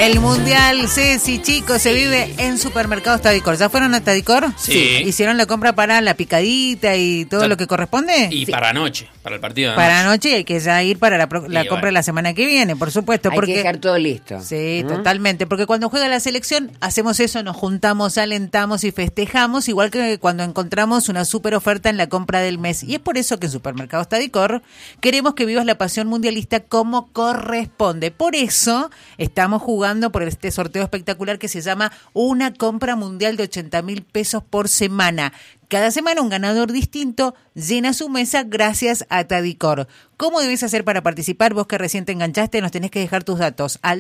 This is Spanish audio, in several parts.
El Mundial, sí, chicos, se vive en Supermercados Tadicor. ¿Ya fueron a Tadicor? Sí. ¿Hicieron la compra para la picadita y todo lo que corresponde? Y para anoche, para el partido de para anoche. Y hay que ya ir para la compra bueno, de la semana que viene, por supuesto. Hay que dejar todo listo. Sí, totalmente. Porque cuando juega la selección, hacemos eso, nos juntamos, alentamos y festejamos, igual que cuando encontramos una super oferta en la compra del mes. Y es por eso que en Supermercados Tadicor queremos que vivas la pasión mundialista como corresponde. Por eso estamos jugando por este sorteo espectacular que se llama Una Compra Mundial de 80.000 pesos por semana. Cada semana un ganador distinto llena su mesa gracias a Tadicor. ¿Cómo debes hacer para participar? Vos que recién te enganchaste, nos tenés que dejar tus datos al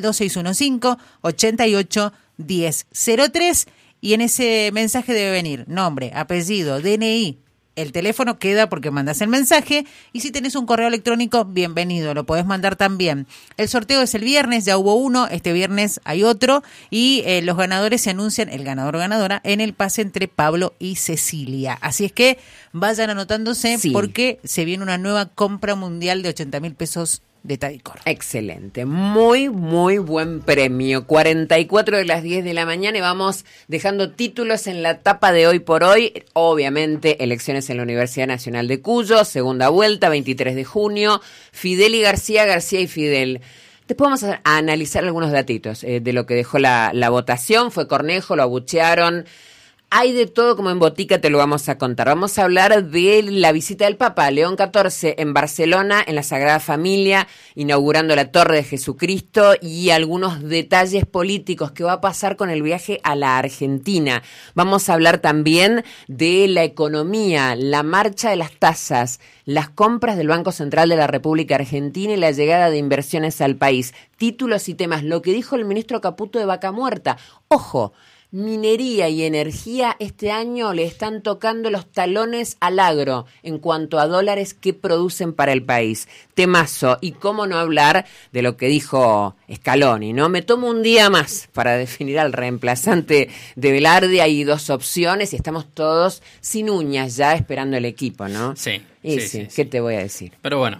2615-88-1003 y en ese mensaje debe venir nombre, apellido, DNI. El teléfono queda porque mandas el mensaje y si tenés un correo electrónico, bienvenido, lo podés mandar también. El sorteo es el viernes, ya hubo uno, este viernes hay otro y los ganadores se anuncian, el ganador o ganadora, en el pase entre Pablo y Cecilia. Así es que vayan anotándose porque se viene una nueva compra mundial de 80.000 pesos de Tadicor. Excelente, muy buen premio. 44 de las 10 de la mañana y vamos dejando títulos en la tapa de Hoy por Hoy. Obviamente, elecciones en la Universidad Nacional de Cuyo, segunda vuelta, 23 de junio. Fidel y García, García y Fidel. Después vamos a analizar algunos datitos de lo que dejó la votación. Fue Cornejo, lo abuchearon. Hay de todo, como en Botica te lo vamos a contar. Vamos a hablar de la visita del Papa León XIV en Barcelona, en la Sagrada Familia, inaugurando la Torre de Jesucristo y algunos detalles políticos que va a pasar con el viaje a la Argentina. Vamos a hablar también de la economía, la marcha de las tasas, las compras del Banco Central de la República Argentina y la llegada de inversiones al país. Títulos y temas, lo que dijo el ministro Caputo de Vaca Muerta. Ojo, minería y energía este año le están tocando los talones al agro en cuanto a dólares que producen para el país. Temazo. Y cómo no hablar de lo que dijo Scaloni, ¿no? Me tomo un día más para definir al reemplazante de Velarde. Hay dos opciones y estamos todos sin uñas ya esperando el equipo, ¿no? Sí. Sí. ¿Qué te voy a decir? Pero bueno,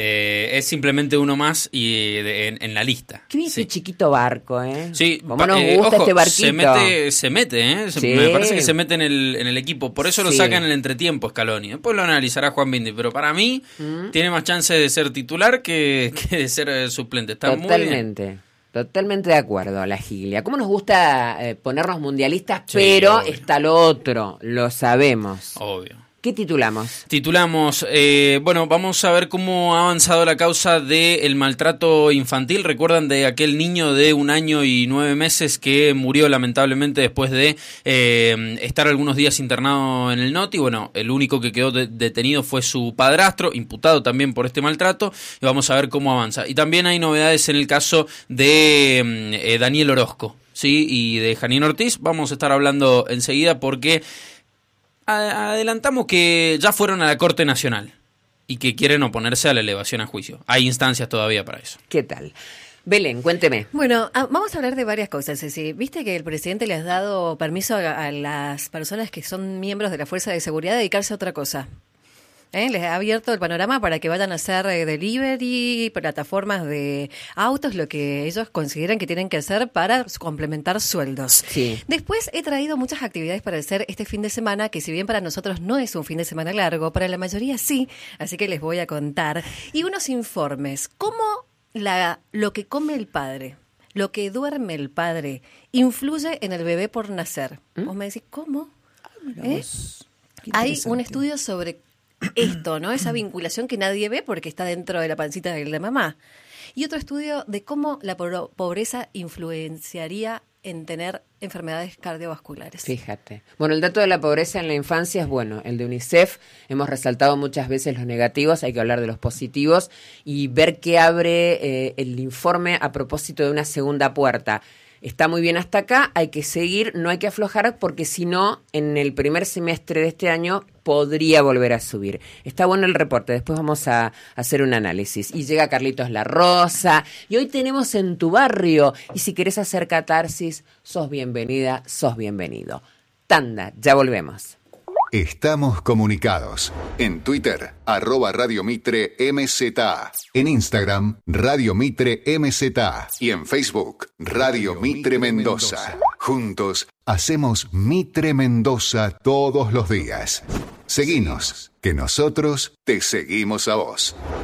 es simplemente uno más y en la lista. Qué bien ese chiquito barco, ¿eh? Sí, cómo nos gusta este barquito. Se mete, Sí. me parece que se mete en el equipo. Por eso lo saca en el entretiempo Scaloni. Después lo analizará Juan Bindi, pero para mí tiene más chance de ser titular que de ser suplente. Está Totalmente. muy bien. Totalmente de acuerdo, la Gilia. ¿Cómo nos gusta ponernos mundialistas? Sí, pero obvio. Está lo otro, lo sabemos. Obvio. ¿Qué titulamos? Vamos a ver cómo ha avanzado la causa del maltrato infantil. ¿Recuerdan de aquel niño de 1 año y 9 meses que murió lamentablemente después de estar algunos días internado en el NOTI? Bueno, el único que quedó detenido fue su padrastro, imputado también por este maltrato, y vamos a ver cómo avanza. Y también hay novedades en el caso de Daniel Orozco, ¿sí? Y de Janine Ortiz. Vamos a estar hablando enseguida porque adelantamos que ya fueron a la Corte Nacional y que quieren oponerse a la elevación a juicio. Hay instancias todavía para eso. ¿Qué tal? Belén, cuénteme. Bueno, vamos a hablar de varias cosas, Ceci. Viste que el presidente le has dado permiso a las personas que son miembros de la Fuerza de Seguridad de dedicarse a otra cosa. Les ha abierto el panorama para que vayan a hacer delivery, plataformas de autos, lo que ellos consideran que tienen que hacer para complementar sueldos. Sí. Después he traído muchas actividades para hacer este fin de semana, que si bien para nosotros no es un fin de semana largo, para la mayoría sí, así que les voy a contar. Y unos informes, cómo lo que come el padre, lo que duerme el padre, influye en el bebé por nacer. Vos me decís, ¿cómo? Hay un estudio sobre esto, ¿no? Esa vinculación que nadie ve porque está dentro de la pancita de la mamá. Y otro estudio de cómo la pobreza influenciaría en tener enfermedades cardiovasculares. Fíjate. Bueno, el dato de la pobreza en la infancia es bueno. El de UNICEF, hemos resaltado muchas veces los negativos, hay que hablar de los positivos y ver qué abre el informe a propósito de una segunda puerta. Está muy bien hasta acá, hay que seguir, no hay que aflojar porque si no, en el primer semestre de este año podría volver a subir. Está bueno el reporte, después vamos a hacer un análisis. Y llega Carlitos La Rosa, y hoy tenemos En tu barrio, y si querés hacer catarsis, sos bienvenida, sos bienvenido. Tanda, ya volvemos. Estamos comunicados. En Twitter, @Radio Mitre MZA. En Instagram, Radio Mitre MZA. Y en Facebook, Radio Mitre Mendoza. Juntos hacemos Mitre Mendoza todos los días. Seguinos, que nosotros te seguimos a vos.